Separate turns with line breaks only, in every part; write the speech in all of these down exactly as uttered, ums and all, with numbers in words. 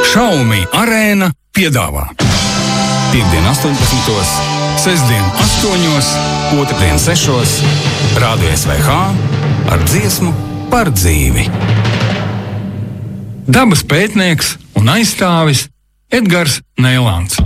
Šaumi Arēna piedāvā Piektdien astoņpadsmitos, sestdien astoņos, otrdien sešos, Rādio S V H ar dziesmu par dzīvi. Dabas pētnieks un aizstāvis Edgars Neilants.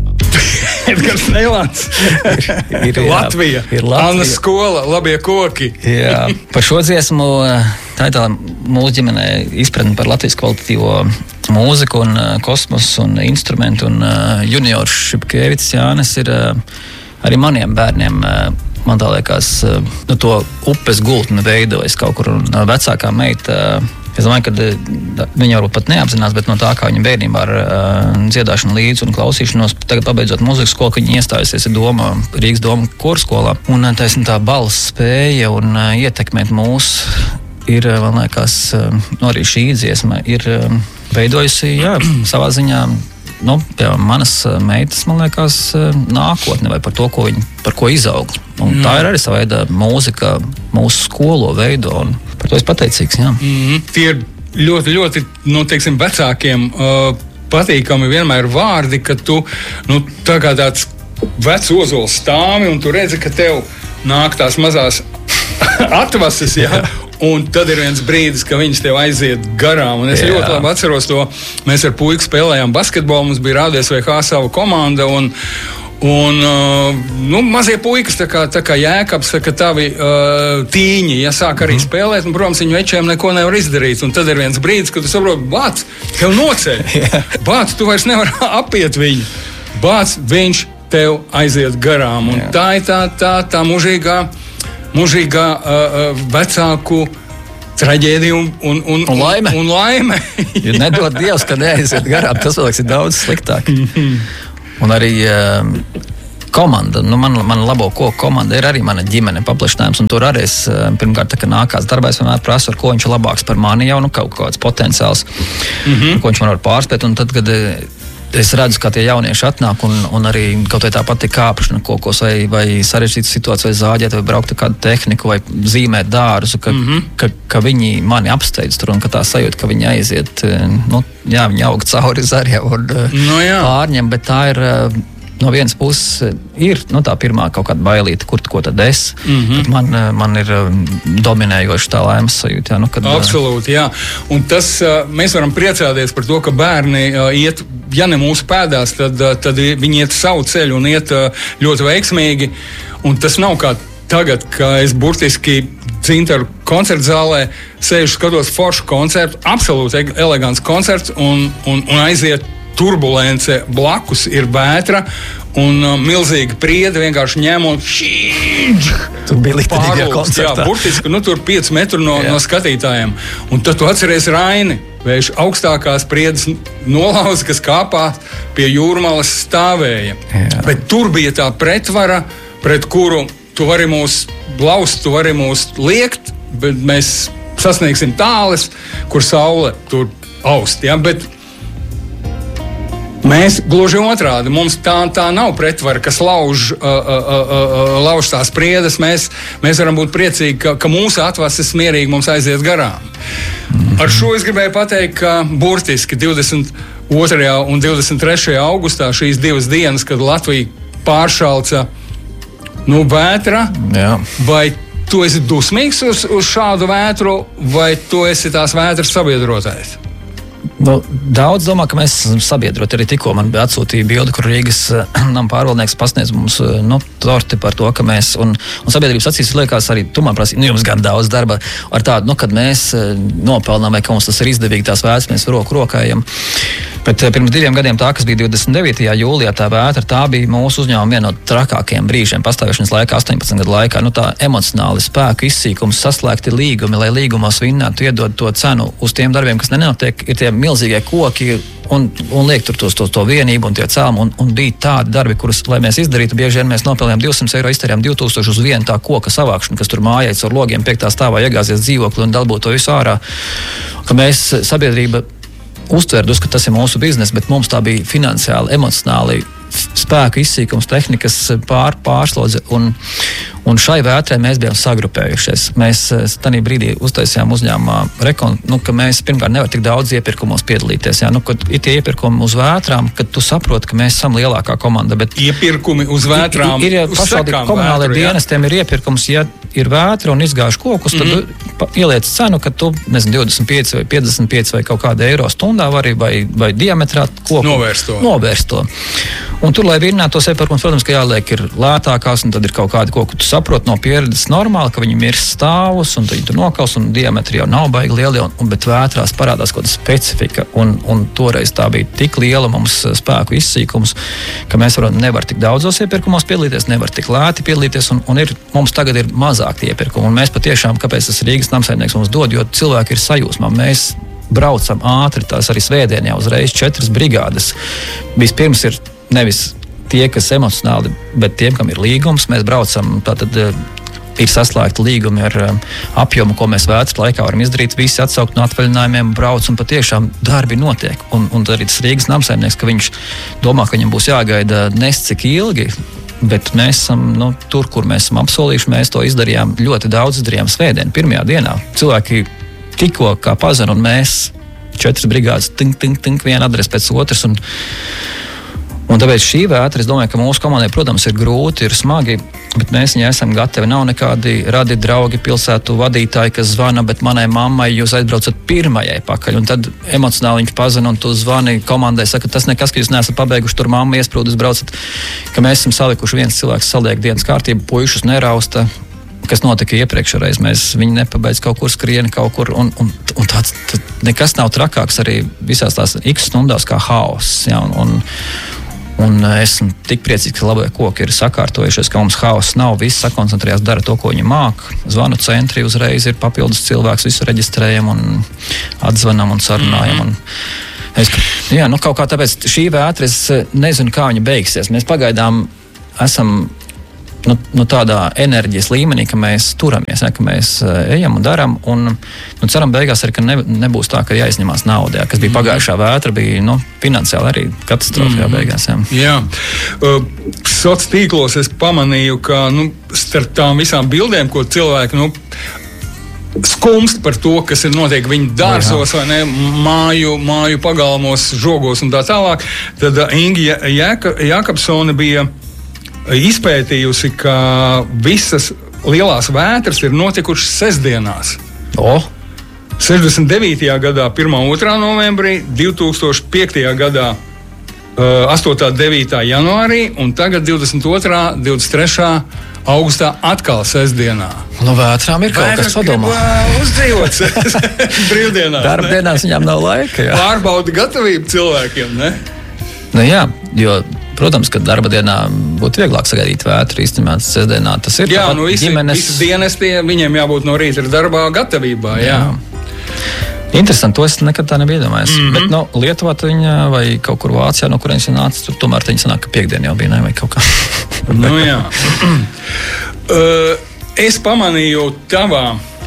Edgars Neilants.
ir, ir,
Latvija.
Ir Latvija.
Annas skola, labie koki.
Jā, par šo dziesmu tā ir tā mūsu ģimenē izpratne par Latvijas kvalitatīvo mūziku un uh, kosmosu un instrumentu un uh, juniors Šipkēvics Jānis ir uh, arī maniem bērniem, uh, man tā liekas, uh, nu, to upes gultni veidojas kaut kur un uh, vecākā meita, uh, es domāju, ka uh, viņa varbūt pat neapzinās, bet no tā, kā viņa bērnībā ar uh, dziedāšanu līdzi un klausīšanos, tagad pabeidzot muzikas skolu, ka viņa iestājusies Doma, Rīgas Doma korskolā un uh, taisn tā balss spēja un uh, ietekmēt mūs ir, uh, man liekas, uh, no arī šī dziesma ir uh, veidojusi, jā, savā ziņā, nu, pie manas meitas, man liekas, nākotne vai par to, ko viņi, par ko izaug. Un tā ir arī sava veida mūzika, mūsu skolo veido, un par to es pateicīgs, jā.
Mm-hmm. Tie ir ļoti, ļoti, nu, teiksim, vecākiem uh, patīkami vienmēr vārdi, ka tu, nu, tā kā tāds vecs ozols stāvi, un tu redzi, ka tev nāk tās mazās atvases, jā. Un tad ir viens brīdis, ka viņas tev aiziet garām. Un es Jā. ļoti labi atceros to. Mēs ar puiku spēlējām basketbolu, mums bija Rādio S V H sava komanda. Un, un uh, nu, mazie puikas, tā kā, tā kā Jēkabs, tā kā tavi uh, tīņi, ja sāk arī mm. spēlēt, un, protams, viņu večiem neko nevar izdarīt. Un tad ir viens brīdis, kad tu saproti, bāc, tev noceļ. Bāc, tu vairs nevar apiet viņu. Bāc, viņš tev aiziet garām. Un Jā. tā ir tā, tā, tā mužīgā. Mūžīgā uh, vecāku traģēdija un, un, un,
un laime.
Un, un laime.
Ja nedod Dievs, ka neaiziet garām, tas vēl ir daudz sliktāk. Un arī uh, komanda, nu man, man labo koku komanda ir arī mana ģimene paplašinājums, un tur arī es uh, pirmkārt, tā, ka nākās darbā, es vienmēr prasu, ar ko viņš ir labāks par mani jau, nu kaut kāds potenciāls, mm-hmm. ko viņš man var pārspēt, un tad, kad es redzu, kā tie jaunieši atnāk un, un arī kaut vai tā pati kāpšana kokos vai, vai sarežģītas situācijas, vai zāģēt, vai braukt ar kādu tehniku, vai zīmēt dārzu, ka, mm-hmm. ka, ka viņi mani apsteidz tur un ka tā sajūta, ka viņi aiziet, nu, jā, viņi aug cauri zariem un no, pārņem, bet tā ir, no vienas puses ir, nu, tā pirmā kaut kāda bailīta, kur ko tad es, mm-hmm. man, man ir dominējoši tā laimes sajūta, jā, nu, kad...
Absolūti, jā, un tas, mēs varam priecāties par to, ka bērni iet, ja ne mūsu pēdās, tad, tad viņi iet savu ceļu un iet ļoti veiksmīgi. Un tas nav kā tagad, ka es burtiski Dzintaru koncertu zālē sēžu, skatos foršu koncertu, absolūti elegants koncerts un, un, un aiziet turbulence blakus, ir vētra un uh, milzīga priede vienkārši ņemot
tur bija liktenīgajā koncertā.
Jā, burtiski, nu tur pieci metri no, no skatītājiem. Un tad tu atceries Raini, vējš augstākās priedes nolauza, kas kāpā pie jūrmalas stāvēja. Jā. Bet tur bija tā pretvara, pret kuru tu vari mūs blaust, tu vari mūs liekt, bet mēs sasniegsim tāles, kur saule tur aust. Ja? Bet mēs gluži otrādi, mums tā, tā nav pretvara, kas lauž, uh, uh, uh, lauž tās priedes. Mēs, mēs varam būt priecīgi, ka, ka mūsu atvases mierīgi mums aiziet garām. Mm-hmm. Ar šo es gribēju pateikt, ka burtiski divdesmit otrajā un divdesmit trešajā augustā šīs divas dienas, kad Latvija pāršalca nu, vētra, Jā. vai tu esi dusmīgs uz, uz šādu vētru, vai tu esi tās vētras sabiedrotājs?
Nu, daudz domā, ka mēs esam sabiedroti. Arī tikko man bija atsūtīja bildi, kur Rīgas nama pārvaldnieks pasniedz mums nu, torti par to, ka mēs, un, un sabiedrības acīs liekas arī, tu man prasīji, nu jums gan daudz darba ar tādu, nu, kad mēs nopelnām, vai ka mums tas ir izdevīgi, tās vētras mēs roku rokājam. Bet pirms diviem gadiem tā, kas bija divdesmit devītajā jūlijā, tā vētra, tā bija mūsu uzņēmuma viena no trakākajiem brīžiem pastāvēšanas laikā, astoņpadsmit gadu laikā. Nu, tā emocionāli spēku izsīkums, saslēgti līgumi, lai līgumos vinnētu, iedod to cenu uz tiem darbiem, kas nenotiek, ir tie milzīgie koki un, un liek tur tos, tos, to vienību un tie cēlumi. Un, un bija tādi darbi, kurus, lai mēs izdarītu, bieži vien mēs nopelnījām divsimt eiro, iztērējām divi tūkstoši uz vienu tā koka savākšanu, kas tur mājai caur logiem piektā stāvā iegāzies dzīvokli un dabūt to visu ārā. Ka mēs sabiedrība uztvērtus, ka tas ir mūsu biznes, bet mums tā bija finansiāli, emocionāli spēku izsīkums, tehnikas pār, pārslodze un, Un šai vētrai mēs bijām sagrupējušies. Mēs tajā brīdī uztaisījām uzņēmumā, rekon, nu, ka mēs pirmkārt nevar tik daudz iepirkumos piedalīties. Jā. Nu, kad ir tie iepirkumi uz vētrām, kad tu saproti, ka mēs esam lielākā komanda. Bet
iepirkumi uz vētrām,
ir, ir,
uz sekām
komunālajiem
vētru,
dienestiem ir iepirkums, ja ir vētra un izgāž kokus, tad mm-hmm. tu ieliec cenu, ka tu, nezinu, divdesmit pieci vai piecdesmit pieci vai kaut kāda eiro stundā vari vai, vai diametrā koku
novērst to.
novērst to. Un tur, lai virinātu tos iepirkumus, protams, ka jāliek ir lētākās, un tad ir kaut kādi koku. Tu saproti no pieredzes normāli, ka viņi mirst stāvus, un tad viņi tur nokaus, un diametri jau nav baigi lieli, un, un, bet vētrās parādās kaut kāda specifika, un, un toreiz tā bija tik liela mums spēku izsīkums, ka mēs varam, nevar tik daudzos iepirkumos piedalīties, nevar tik lēti piedalīties, un, un ir, mums tagad ir mazāk tie iepirkumi, un mēs patiešām, kāpēc tas Rīgas namsaimnieks mums dod, jo cilvēki ir sajūsmā, mēs braucam ātri, tās arī svētdienā uzreiz četras brigādes. Vispirms ir nevis tie, kas emocionāli, bet tiem, kam ir līgums, mēs braucam, tātad ir saslēgti līgumi ar apjomu, ko mēs vētras laikā varam izdarīt, visi atsaukt no atvaļinājumiem, brauc, un patiešām darbi notiek. Un, un arī tas Rīgas namsaimnieks, ka viņš domā, ka viņam būs jāgaida nes cik ilgi, bet mēs esam nu, tur, kur mēs esam apsolījuši, mēs to izdarījām ļoti daudz, izdarījām svētdien, pirmajā dienā. Cilvēki tikko kā pazina, un mēs četras brigādes, tink, tink, tink, viena adrese pēc otras, un Un tāpēc šī vētra, es domāju, ka mūsu komandai, protams, ir grūti, ir smagi, bet mēs viņai esam gatavi. Nav nekādi radi draugi, pilsētu vadītāji, kas zvana, bet manai mammai jūs aizbraucat pirmajai pakaļ. Un tad emocionāli viņš pazina, un tu zvani komandai, saka, tas nekas, ka jūs neesat pabeiguši tur mamma iesprūdus braucat, ka mēs esam salikuši viens cilvēks saliek dienas kārtību, puišus nerausta, kas notika iepriekšreiz. Mēs viņi nepabeidz kaut kur skrieni, kaut kur, un, un, un tāds nekas nav trakāks arī visās tās x stundās kā haoss. Ja, un, un, Un esmu tik priecīgs, ka labie koki ir sakārtojušies, ka mums haoss nav, viss sakoncentrējās, dara to, ko viņi māk. Zvanu centri uzreiz ir papildus cilvēks, visu reģistrējam un atzvanam un sarunājam. Un es, jā, nu kaut kā tāpēc šī vētra, es nezinu, kā viņa beigsies. Mēs pagaidām esam nu, nu tādā enerģijas līmenī, ka mēs turamies, ja, ka mēs ejam un daram, un nu, ceram beigās arī, ka ne, nebūs tā, ka jāizņemās naudā, ja, kas bija pagājušā vētra, bija nu, finansiāli arī katastrofa mm. beigās. Ja.
Jā, uh, soc tīklos es pamanīju, ka nu, starp tām visām bildēm, ko cilvēki nu, skumst par to, kas ir notiek viņu dārzos vai ne, māju, māju pagalmos, žogos un tā tālāk, tad uh, Inga Jāka, Jākapsone bija izpētījusi, ka visas lielās vētras ir notikušas sestdienās.
O?
sešdesmit devītajā gadā pirmā un otrā novembrī, divtūkstoš piektajā gadā astotā devītā janvārī un tagad divdesmit otrā divdesmit trešā augustā atkal sestdienā.
Nu, vētrām ir kaut kas padomā.
Uzdzīvot brīvdienās.
Darba dienās viņām nav laika. Jā.
Pārbaudi gatavību cilvēkiem, ne?
Nu jā, jo, protams, ka darba dienā būtu vieglāk sagaidīt vētru, īstenībā sestdienā tas ir.
Jā, nu visi, ģimenes... visi dienesti, viņiem jābūt no rīta darbā gatavībā, jā.
jā. Interesanti, to es nekad tā nebiju iedomājies. Mm-hmm. Bet, nu, Lietuvā viņa vai kaut kur Vācijā, no kurienes viņa nāca, tur tomēr viņa sanāk, ka piekdien jau bija, ne, vai kaut kā.
Nu jā. uh, es pamanīju tavā,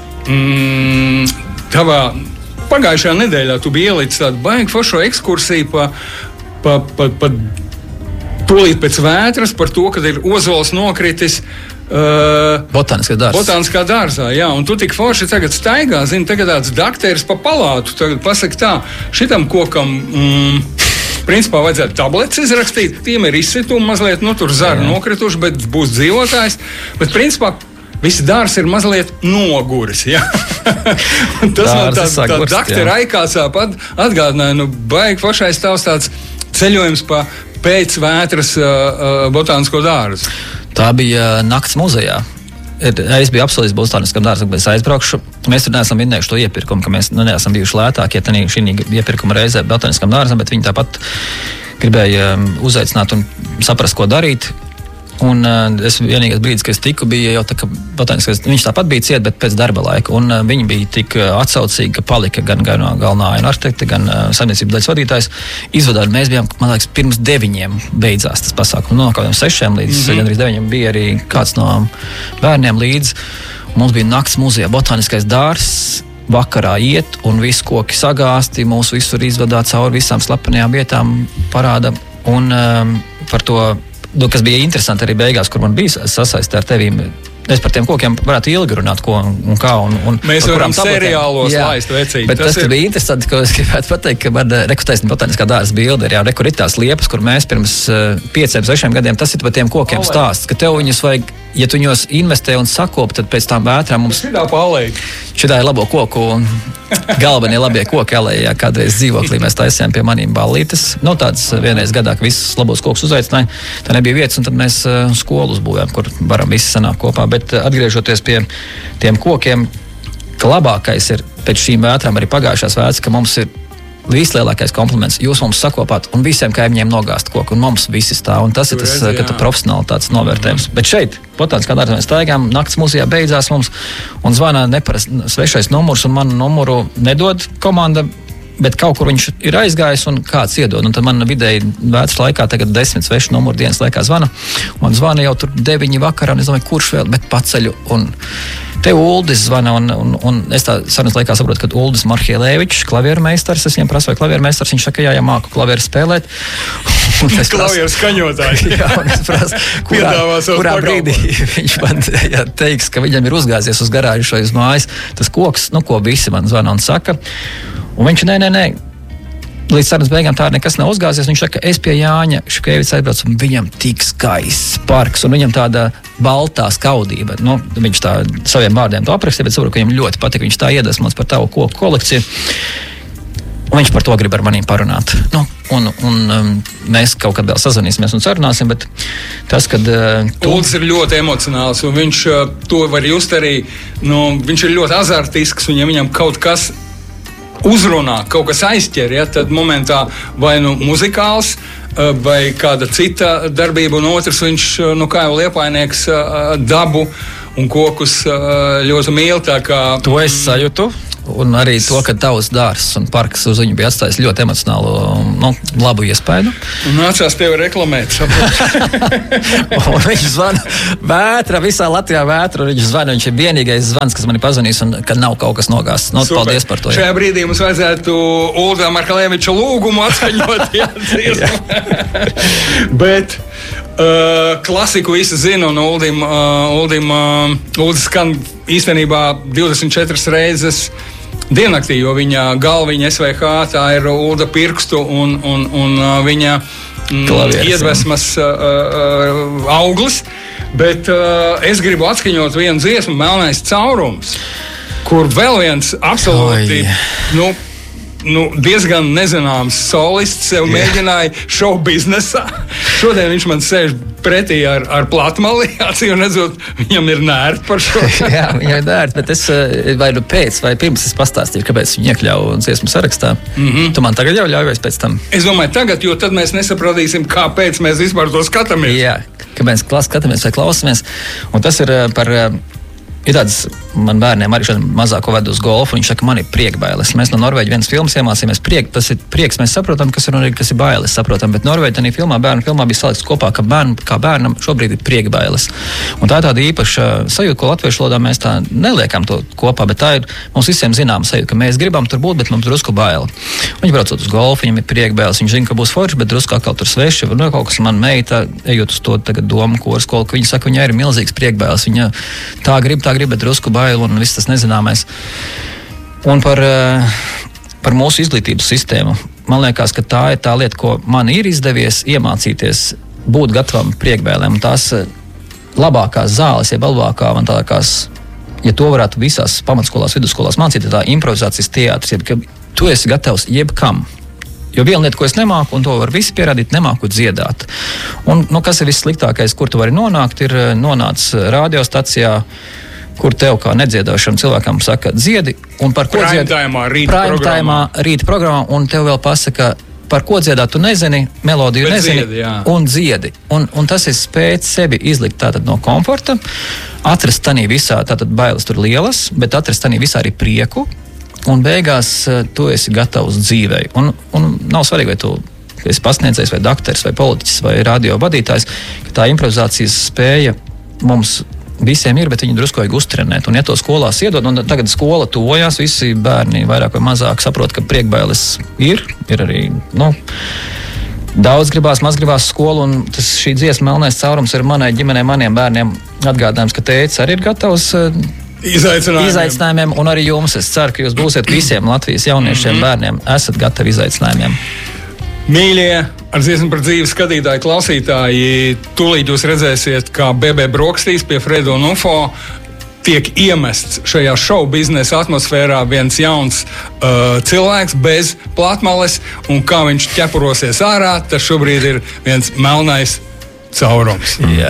mm, tavā pagājušajā nedēļā tu biji ielicis tādu baigi foršo ekskursiju pa, pa, pa, pa tūlīt pēc vētras par to, kad ir ozols nokritis uh,
Botāniskā dārzā.
Botāniskā dārzā, jā. Un tu tik forši tagad staigā, zini, tagad tāds dakteris pa palātu, tagad pasaka tā, šitam kokam, mm, principā vajadzētu tablets izrakstīt, tiem ir izsitumi mazliet, nu tur zari nokrituši, bet būs dzīvotājs, bet principā visi dārs ir mazliet noguris, jā. Tas man tā, tā daktera aikāsā pat atgādināja, nu baigi foršais tavs tāds ceļojums pa pēc vētras uh, uh, botānisko dārzu.
Tā bija nakts muzejā. Es biju apsolījis botāniskam dārzam, kad es aizbraukšu. Mēs tur neesam vinnējuši to iepirkumu, ka mēs nu, neesam bijuši lētākie ja šī iepirkuma reizē botāniskam dārzam, bet viņi tāpat gribēja um, uzaicināt un saprast, ko darīt. Un uh, es vienīgais brīdis, kad es tiku, bija jau tā, ka botāniskais, viņš tāpat bija ciet, bet pēc darba laika. Un uh, viņi bija tik uh, atsaucīgi, ka palika gan, gan galvenā ainu arhitekte, gan uh, saimniecības daļas vadītājs. Izvadāri mēs bijām, man liekas, pirms deviņiem beidzās tas pasākums. No kādiem sešiem līdz mm-hmm. gandrīz deviņiem bija arī kāds no bērniem līdz. Un mums bija nakts muzejā botāniskais dārzs. Vakarā iet un visi koki sagāsti, mūs visur izvadā cauri visām slepenajām vietām, parāda. Un um, par to, kas bija interesanti arī beigās, kur man bija sasaiste ar tevīm, es par tiem kokiem varētu ilgi runāt, ko un kā. Un, un,
Mēs varam seriālos laist vecīgi.
Bet tas, tas ir... bija interesanti, ko es gribētu pateikt, ka man rekutaisni botāniskā dārza bilde ir, jā, rekur ir tās liepas, kur mēs pirms uh, pieciem, sešiem gadiem, tas ir par tiem kokiem Palē. Stāsts, ka tev viņus vajag, ja tu viņos investē un sakop, tad pēc tām vētrām mums...
Šitā palēj.
Šitā ir labo koku un galvenie labie koki alējā. Kādreiz dzīvoklī mēs taisījām pie manīm ballītes. Nu, tāds vienreiz gadā, ka visus labos kokus uzaicināja. Tā nebija vietas, un tad mēs uh, skolu uzbūvējām, kur varam visi sanākt kopā. Bet uh, atgriežoties pie tiem kokiem, ka labākais ir pēc šīm vētrām arī pagājušās vētras, ka mums ir vislielākais kompliments. Jūs mums sakopāt un visiem kaimiņiem nogāzt koku, un mums visi stāv. Un tas ir tas, redzi, ka tu profesionālitātes novērtējums. Mm. Bet šeit, botāniskā dārzā mēs staigām, nakts mūzijā beidzās mums, un zvana neparast svešais numurs, un manu numuru nedod komanda, bet kaut kur viņš ir aizgājis un kāds iedod. Un tad man vidēji vētras laikā tagad desmit svešu numuru dienas laikā zvana, un zvana jau tur deviņi vakarā, un es domāju, kurš vēl, bet paceļu, un te Uldis zvana, un, un, un es tā sarunas laikā saprotu, ka Uldis Marhielēvičs, klavieru meistars, es viņam prasu, vai klavieru meistars, viņš saka, jā, jā, māku klavieru spēlēt.
Klavieru skaņotāji.
Jā, un es prasu, kurā, kurā brīdī viņš man jā, teiks, ka viņam ir uzgāzies uz garāžu šai uz mājas, tas koks, nu, ko visi man zvana un saka. Un viņš, nē, nē, nē, līdz sarunas beigām tā nekas nav uzgāzies. Viņš saka, es pie Jāņa Šukevica aizbraucu, un viņam tik skaists parks, un viņam tāda baltā skaudība. Nu, viņš tā saviem vārdiem to aprakstīja, bet saprotu, ka viņam ļoti patika. Viņš tā iedvesmots par tavu koku kolekciju. Un viņš par to grib ar maniem parunāt. Nu, un un um, mēs kaut kad vēl sazvanīsimies un sarunāsim, bet tas, kad... Uh, tu...
Uldis ir ļoti emocionāls, un viņš uh, to var just arī, nu, viņš ir ļoti azartisks, un ja viņam kaut kas uzrunā, kaut kas aizķer, ja, tad momentā vai nu muzikāls, vai kāda cita darbība, un otrs viņš, nu kā jau liepainieks, dabu un kokus ļoti mīl, tā kā...
To es sajūtu, un arī to, ka tavs dārzs un parks uz viņu bija atstājis ļoti emocionālu, nu, labu iespaidu.
Un nācās tevi reklamēt,
un viņš zvana vētra, visā Latvijā vētra, un viņš zvana, viņš ir vienīgais zvans, kas man ir pazvanījis, un ka nav kaut kas nogāsts. Nu, paldies par to. Jā.
Šajā brīdī mums vajadzētu Ulda Marhielēviča lūgumu atskaņot, jā, bet... Uh, klasiku visi zina, un Uldim, uh, Uldim uh, Uldis skan īstenībā divdesmit četras reizes diennaktī, jo viņa galviņa S V H, tā ir Ulda pirkstu un, un, un uh, viņa mm, iedvesmas uh, uh, auglis, bet uh, es gribu atskaņot vienu dziesmu, Melnais caurums, kur vēl viens absolūti, nu, Nu, diezgan nezināms solists sev mēģināja šovu biznesā. Šodien viņš man sēž pretī ar, ar platmali, acīm redzot, viņam ir nērti par šo.
Jā, viņam ir nērti, bet es vai nu pēc, vai pirms es pastāstīju, kāpēc viņu iekļauju dziesmu sarakstā. Mm-hmm. Tu man tagad jau ļaujies pēc tam?
Es domāju tagad, jo tad mēs nesapratīsim, kāpēc mēs vispār to skatāmies.
Jā, ka mēs skatāmies vai klausamies. Un tas ir par... Ir tāds, man bērniem arī šodien mazāko vedu uz golfu, viņš saka, man ir priekbailes. Mēs no Norvēģi vienas filmas iemācījāmies priek, tas ir prieks, mēs saprotam, kas ir un arī, kas ir bailes, saprotam, bet Norvēģi tādā filmā, bērnu filmā bija salikts kopā, ka bērn, kā bērnam šobrīd ir priekbailes. Un tā ir tāda īpaša sajūta, ko latviešu valodā mēs tā neliekam to kopā, bet tā ir mums visiem zināma sajūta, ka mēs gribam tur būt, bet mums drusku baila. Viņš braucot uz golfu, viņam ir priekbailes, viņš zina, ka būs forši, bet drusku atkal tur sveši, un kaut kas man meita, ejot uz to tagad domu koru skolu, ka viņa saka, viņai ir milzīgs priekbailes, viņa tā grib, tā grib, bet drusku baila un viss tas nezināmais. Un par, par mūsu izglītības sistēmu. Man liekas, ka tā ir tā lieta, ko man ir izdevies iemācīties būt gatavam priekbēlēm. Un tās labākās zāles, ja labākā man tādākās, ja to varētu visās pamatskolās, vidusskolās mācīt, tā improvizācijas teātris, ja, ka tu esi gatavs jebkam. Jo viena lieta, ko es nemāku, un to var visi pierādīt, nemāku dziedāt. Un, nu, kas ir vissliktākais, kur tu vari nonākt, ir nonāc radiostacijā, kur tev kā nedziedāšam cilvēkam saka dziedi, un par ko dziedi?
Prime
timā, rīta programmā, un tev vēl pasaka, par ko dziedāt, tu nezini, melodiju
bet
nezini,
dziedi,
un dziedi. Un, un tas ir spēc sevi izlikt tātad no komforta, atrast tanī visā, tātad bailes tur lielas, bet atrast tanī visā arī prieku, un beigās tu esi gatavs dzīvei. Un, un nav svarīgi, vai tu esi pasniedzējs, vai dakteris, vai politiķis, vai radio vadītājs, ka tā improvizācijas spēja mums visiem ir, bet viņi drusku vajag uztrenēt. Un ja to skolās iedod, un tagad skola tuvojās, visi bērni vairāk vai mazāk saprot, ka priekbailes ir, ir arī, nu, Daudz gribās, maz gribās skolu, un tas, šī dziesma Melnais caurums ir manai ģimenei, maniem bērniem atgādinājums, ka tētis arī ir gatavs
izaicinājumiem.
izaicinājumiem, un arī jums. Es ceru, ka jūs būsiet visiem Latvijas jauniešiem, mm-hmm. bērniem, esat gatavi izaicinājumiem.
Mīļie, ar dziesmu par dzīvi skatītāji, klausītāji, tūlīt jūs redzēsiet, kā B B brokastīs pie Fredo un Ufo tiek iemests šajā šovu biznesa atmosfērā viens jauns uh, cilvēks bez platmales, un kā viņš ķepurosies ārā, tas šobrīd ir viens melnais caurums.
Jā.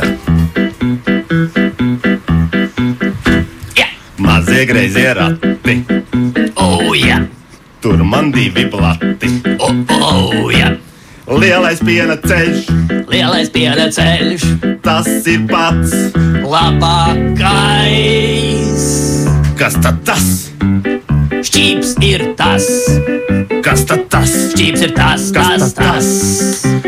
Jā. Mazie greizie rati. Oh, jā. Tur man divi plati. Oh, oh, jā. Lielais piena ceļš.
Lielais piena ceļš.
Tas ir pats
labākais.
Kas tad tas?
Šķīps ir tas.
Kas tad tas?
Šķīps ir tas, tas, tas. tas.